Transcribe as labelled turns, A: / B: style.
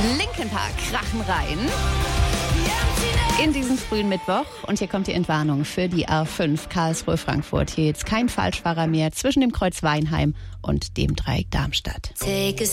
A: Linkin Park krachen rein in diesen frühen Mittwoch. Und hier kommt die Entwarnung für die A5 Karlsruhe-Frankfurt. Hier jetzt kein Falschfahrer mehr zwischen dem Kreuz Weinheim und dem Dreieck Darmstadt.
B: Take a